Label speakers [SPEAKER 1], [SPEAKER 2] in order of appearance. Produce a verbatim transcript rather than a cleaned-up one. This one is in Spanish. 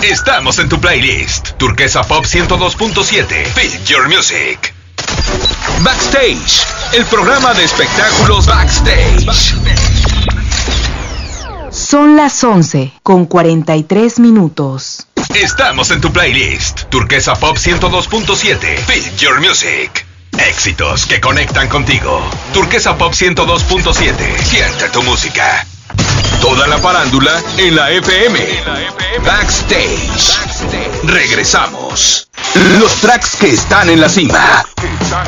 [SPEAKER 1] Estamos en tu playlist. Turquesa Pop ciento dos punto siete. Feel your music. Backstage, el programa de espectáculos Backstage.
[SPEAKER 2] Son las once con cuarenta y tres minutos.
[SPEAKER 1] Estamos en tu playlist. Turquesa Pop ciento dos punto siete. Feel your music. Éxitos que conectan contigo. Turquesa Pop ciento dos punto siete. Siente tu música. Toda la farándula en la F M. Backstage. Regresamos. Los tracks que están en la cima.